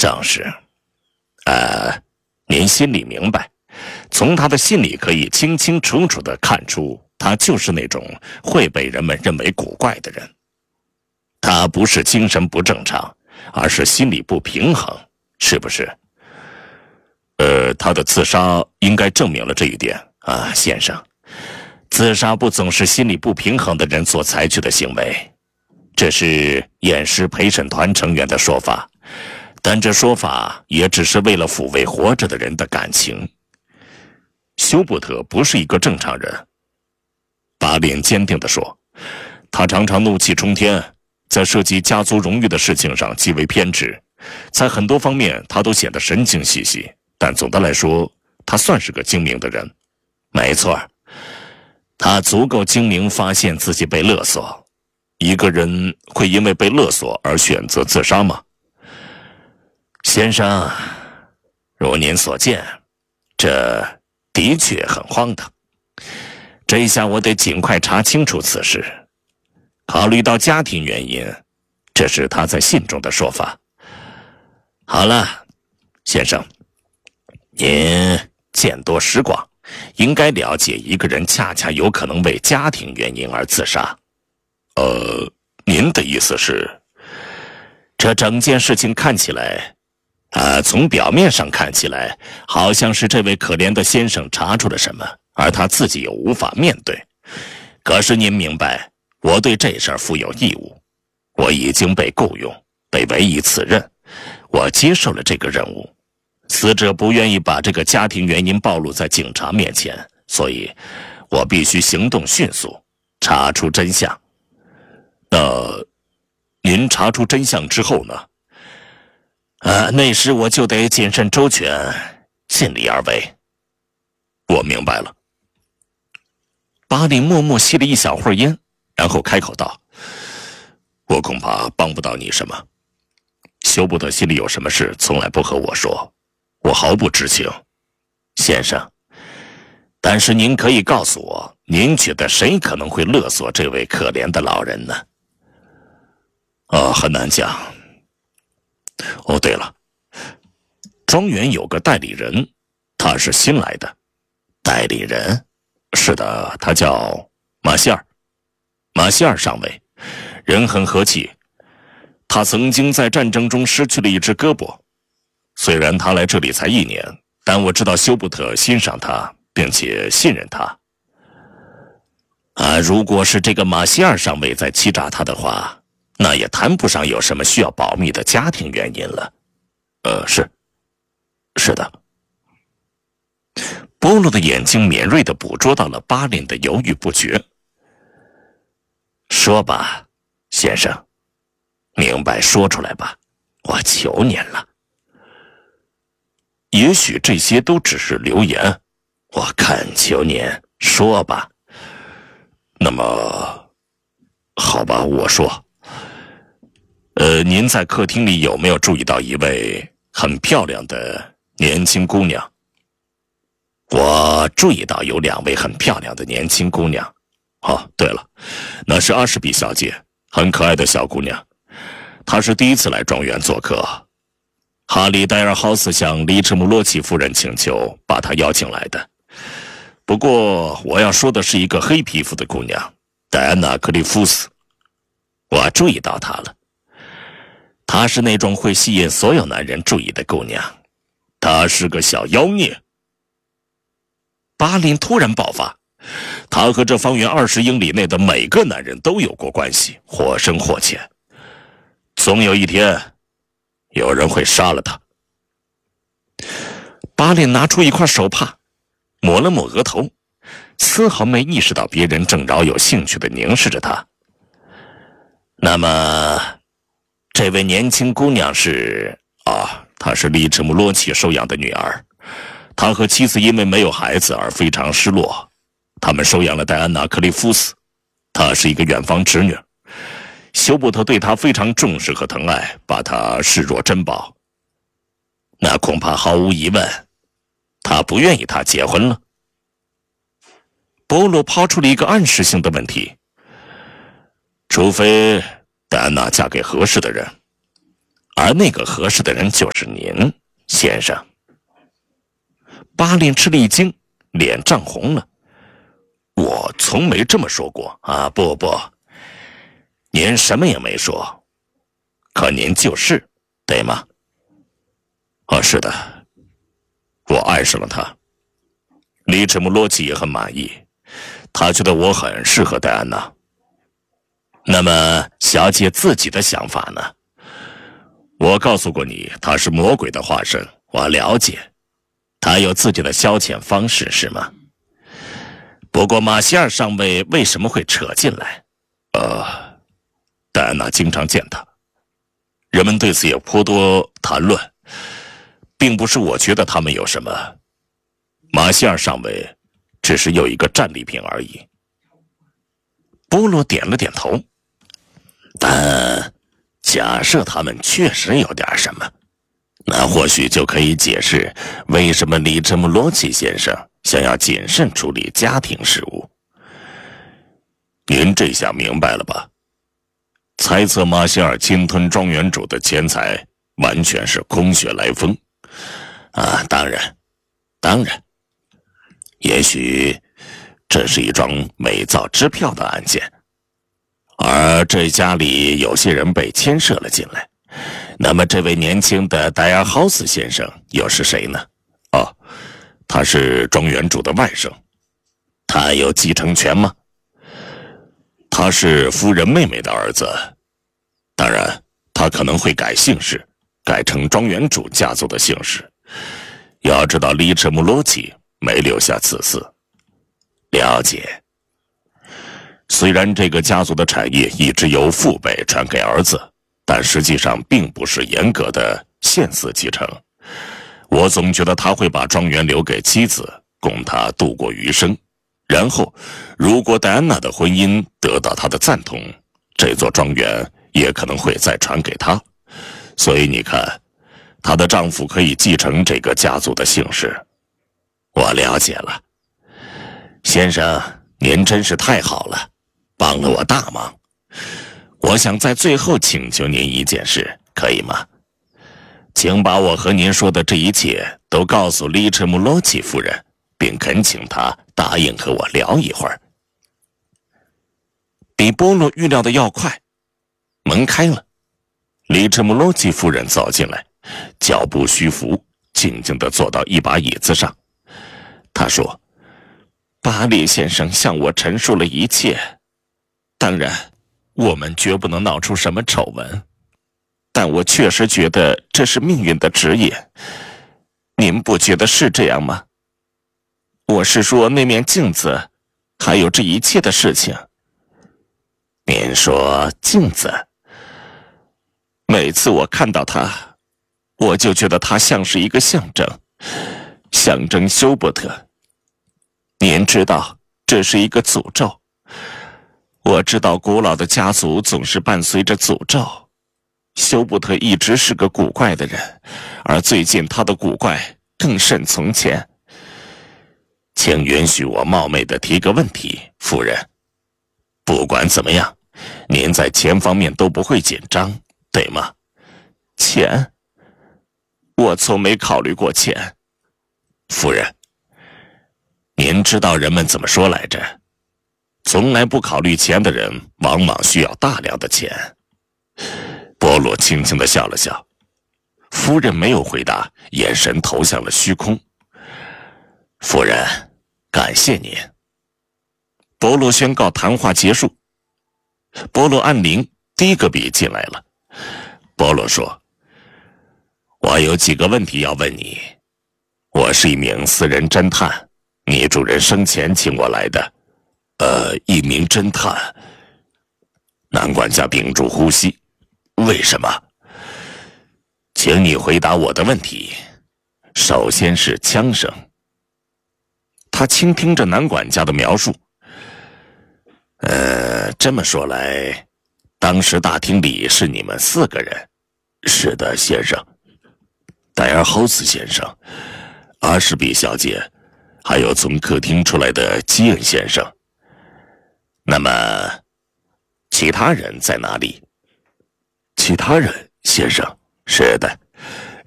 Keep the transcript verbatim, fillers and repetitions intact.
正是。呃，您心里明白，从他的信里可以清清楚楚地看出，他就是那种会被人们认为古怪的人。他不是精神不正常，而是心理不平衡，是不是？呃，他的自杀应该证明了这一点啊，先生。自杀不总是心理不平衡的人所采取的行为，这是验尸陪审团成员的说法，但这说法也只是为了抚慰活着的人的感情。休伯特不是一个正常人，巴林坚定地说，他常常怒气冲天，在涉及家族荣誉的事情上极为偏执，在很多方面他都显得神经兮兮，但总的来说，他算是个精明的人。没错，他足够精明，发现自己被勒索。一个人会因为被勒索而选择自杀吗？先生，如您所见，这的确很荒唐。这一下我得尽快查清楚此事。考虑到家庭原因，这是他在信中的说法。好了，先生，您见多识广，应该了解一个人恰恰有可能为家庭原因而自杀。呃，您的意思是，这整件事情看起来，啊、呃，从表面上看起来，好像是这位可怜的先生查出了什么，而他自己又无法面对。可是您明白，我对这事儿负有义务，我已经被雇佣，被委以此任，我接受了这个任务。死者不愿意把这个家庭原因暴露在警察面前，所以我必须行动迅速，查出真相。那您查出真相之后呢？啊，那时我就得谨慎周全，尽力而为。我明白了。巴林默默吸了一小会儿烟，然后开口道：我恐怕帮不到你什么。休伯特心里有什么事从来不和我说，我毫不知情，先生。但是您可以告诉我，您觉得谁可能会勒索这位可怜的老人呢？啊，很难讲。哦，对了，庄园有个代理人，他是新来的。代理人？是的，他叫马歇尔。马歇尔上尉，人很和气。他曾经在战争中失去了一只胳膊。虽然他来这里才一年，但我知道休伯特欣赏他，并且信任他。啊，如果是这个马歇尔上尉在欺诈他的话，那也谈不上有什么需要保密的家庭原因了。呃，是，是的。波洛的眼睛敏锐地捕捉到了巴林的犹豫不决。说吧，先生，明白说出来吧，我求您了。也许这些都只是流言，我恳求您说吧。那么，好吧，我说。呃，您在客厅里有没有注意到一位很漂亮的年轻姑娘？我注意到有两位很漂亮的年轻姑娘。哦，对了，那是阿什比小姐，很可爱的小姑娘。她是第一次来庄园做客。哈里戴尔豪斯向黎治姆罗奇夫人请求把她邀请来的。不过我要说的是一个黑皮肤的姑娘，戴安娜·克利夫斯。我注意到她了。她是那种会吸引所有男人注意的姑娘。她是个小妖孽。巴林突然爆发，他和这方圆二十英里内的每个男人都有过关系，或深或浅。总有一天，有人会杀了他。巴林拿出一块手帕，抹了抹额头，丝毫没意识到别人正饶有兴趣地凝视着他。那么，这位年轻姑娘是……啊，她是黎治姆罗奇收养的女儿。他和妻子因为没有孩子而非常失落，他们收养了戴安娜·克利夫斯，她是一个远房侄女。休伯特对她非常重视和疼爱，把她视若珍宝。那恐怕毫无疑问，他不愿意她结婚了。波洛抛出了一个暗示性的问题：除非戴安娜嫁给合适的人。 而那个合适的人就是您，先生。巴林吃了一惊，脸涨红了。我从没这么说过啊！不不，您什么也没说，可您就是，对吗？哦，是的，我爱上了他。李迟穆罗奇也很满意，他觉得我很适合戴安娜。那么，小姐自己的想法呢？我告诉过你，她是魔鬼的化身，我了解。她有自己的消遣方式，是吗？不过马歇尔上尉为什么会扯进来？呃，戴安娜经常见他，人们对此也颇多谈论，并不是我觉得他们有什么。马歇尔上尉只是有一个战利品而已。波罗点了点头。但假设他们确实有点什么，那或许就可以解释为什么李迟穆罗奇先生想要谨慎处理家庭事务。您这下明白了吧？猜测马歇尔侵吞庄园主的钱财完全是空穴来风啊！当然，当然，也许这是一桩伪造支票的案件。而这家里有些人被牵涉了进来，那么这位年轻的戴尔豪斯先生又是谁呢？哦，他是庄园主的外甥。他有继承权吗？他是夫人妹妹的儿子，当然他可能会改姓氏，改成庄园主家族的姓氏。要知道李迟穆罗奇没留下子嗣。了解。虽然这个家族的产业一直由父辈传给儿子，但实际上并不是严格的现嗣继承。我总觉得他会把庄园留给妻子，供他度过余生。然后，如果戴安娜的婚姻得到他的赞同，这座庄园也可能会再传给他。所以你看，她的丈夫可以继承这个家族的姓氏。我了解了，先生，您真是太好了。帮了我大忙，我想在最后请求您一件事，可以吗？请把我和您说的这一切都告诉李迟穆罗奇夫人，并恳请她答应和我聊一会儿。比波罗预料的要快，门开了，李迟穆罗奇夫人走进来，脚步虚浮，静静地坐到一把椅子上。她说：“巴里先生向我陈述了一切。当然，我们绝不能闹出什么丑闻，但我确实觉得这是命运的指引。您不觉得是这样吗？我是说那面镜子，还有这一切的事情。您说镜子？每次我看到它，我就觉得它像是一个象征，象征休伯特。您知道，这是一个诅咒。我知道古老的家族总是伴随着诅咒。休伯特一直是个古怪的人，而最近他的古怪更甚从前。请允许我冒昧地提个问题，夫人。不管怎么样，您在钱方面都不会紧张，对吗？钱？我从没考虑过钱。夫人，您知道人们怎么说来着？从来不考虑钱的人，往往需要大量的钱。波罗轻轻地笑了笑。夫人没有回答，眼神投向了虚空。夫人，感谢您。波罗宣告谈话结束。波罗按铃，第一个笔进来了。波罗说：“我有几个问题要问你。我是一名私人侦探，你主人生前请我来的。呃，一名侦探。”男管家屏住呼吸。为什么？请你回答我的问题。首先是枪声。他倾听着男管家的描述。呃，这么说来，当时大厅里是你们四个人。是的，先生。戴尔豪斯先生，阿什比小姐，还有从客厅出来的基恩先生。那么，其他人在哪里？其他人，先生， 是的，